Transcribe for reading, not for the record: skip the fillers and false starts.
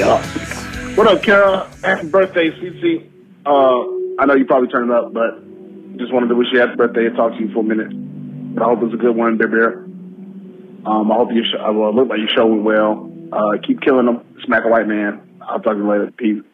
up. What up, Kara? Happy birthday, CC. I know you probably turned up, but just wanted to wish you happy birthday and talk to you for a minute. But I hope it's a good one, baby. I hope you look like your show went well. Keep killing them. Smack a white man. I'll talk to you later. Peace.